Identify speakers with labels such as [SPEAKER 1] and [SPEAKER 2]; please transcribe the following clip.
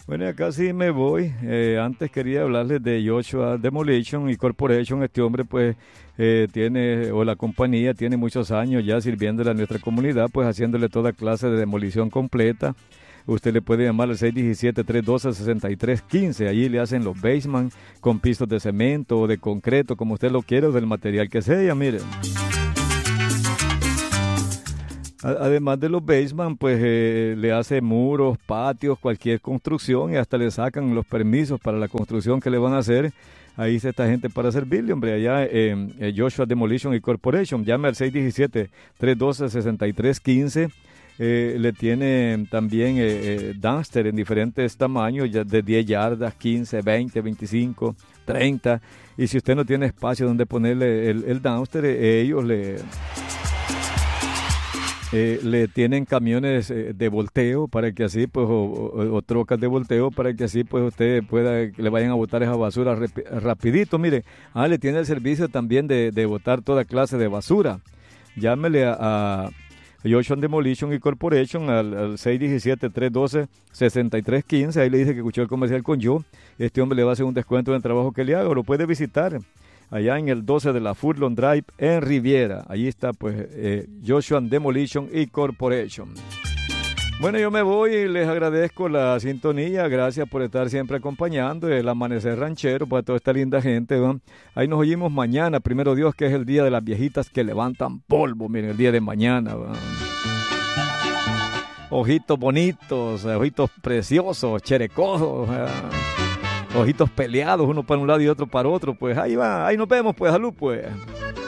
[SPEAKER 1] Bueno, acá sí me voy. Antes quería hablarles de Joshua Demolition y Corporation. Este hombre pues tiene, o la compañía tiene muchos años ya sirviéndole a nuestra comunidad, pues haciéndole toda clase de demolición completa. Usted le puede llamar al 617-312-6315. Allí le hacen los basement con pisos de cemento o de concreto, como usted lo quiera, o del material que sea, mire. Además de los basement, pues le hace muros, patios, cualquier construcción y hasta le sacan los permisos para la construcción que le van a hacer. Ahí está esta gente para servirle, hombre, allá en Joshua Demolition y Corporation. Llame al 617-312-6315. Le tienen también dumpster en diferentes tamaños, ya de 10 yardas, 15, 20, 25, 30. Y si usted no tiene espacio donde ponerle el dumpster, ellos le tienen camiones de volteo para que así pues o trocas de volteo para que así pues usted pueda le vayan a botar esa basura rapidito. Mire, le tiene el servicio también de botar toda clase de basura. Llámele a Joshua Demolition y Corporation al 617-312-6315. Ahí le dice que escuchó el comercial con yo. Este hombre le va a hacer un descuento en el trabajo que le haga, o lo puede visitar allá en el 12 de la Furlong Drive en Riviera. Allí está pues Joshua Demolition y Corporation. Bueno, yo me voy y les agradezco la sintonía. Gracias por estar siempre acompañando el amanecer ranchero para toda esta linda gente, ¿no? Ahí nos oímos mañana, primero Dios, que es el día de las viejitas que levantan polvo. Miren, el día de mañana, ¿no? Ojitos bonitos, ojitos preciosos, cherecosos, ojitos peleados, uno para un lado y otro para otro. Pues ahí va, ahí nos vemos, pues, salud, pues.